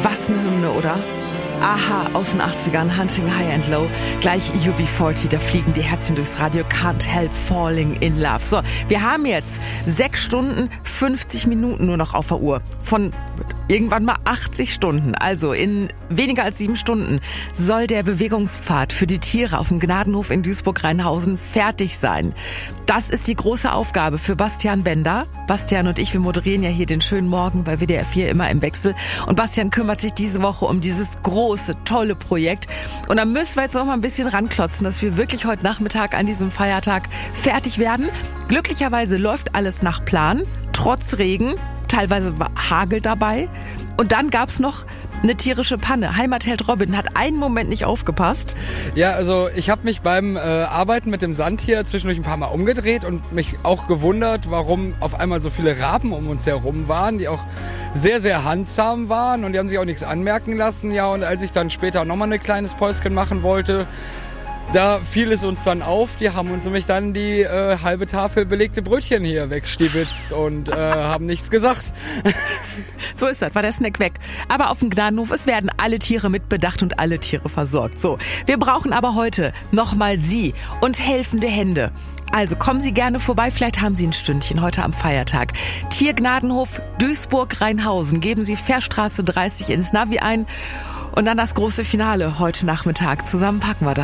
Was eine Hymne, oder? Aha, aus den 80ern, Hunting High and Low, gleich UB40, da fliegen die Herzchen durchs Radio, Can't Help Falling in Love. So, wir haben jetzt 6 Stunden, 50 Minuten nur noch auf der Uhr. Von irgendwann mal 80 Stunden, also in weniger als 7 Stunden, soll der Bewegungspfad für die Tiere auf dem Gnadenhof in Duisburg-Rheinhausen fertig sein. Das ist die große Aufgabe für Bastian Bender. Bastian und ich, wir moderieren ja hier den schönen Morgen bei WDR 4 immer im Wechsel. Und Bastian kümmert sich diese Woche um dieses große, tolle Projekt. Und da müssen wir jetzt noch mal ein bisschen ranklotzen, dass wir wirklich heute Nachmittag an diesem Feiertag fertig werden. Glücklicherweise läuft alles nach Plan, trotz Regen. Teilweise war Hagel dabei. Und dann gab's noch eine tierische Panne. Heimatheld Robin hat einen Moment nicht aufgepasst. Ja, also ich habe mich beim Arbeiten mit dem Sand hier zwischendurch ein paar Mal umgedreht und mich auch gewundert, warum auf einmal so viele Raben um uns herum waren, die auch sehr, sehr handsam waren und die haben sich auch nichts anmerken lassen. Ja, und als ich dann später nochmal ein kleines Päuschen machen wollte, da fiel es uns dann auf, die haben uns nämlich dann die halbe Tafel belegte Brötchen hier wegstibitzt und haben nichts gesagt. So ist das, war der Snack weg. Aber auf dem Gnadenhof, es werden alle Tiere mitbedacht und alle Tiere versorgt. So, wir brauchen aber heute nochmal Sie und helfende Hände. Also kommen Sie gerne vorbei, vielleicht haben Sie ein Stündchen heute am Feiertag. Tiergnadenhof Duisburg-Rheinhausen, geben Sie Fährstraße 30 ins Navi ein und dann das große Finale heute Nachmittag. Zusammen packen wir das.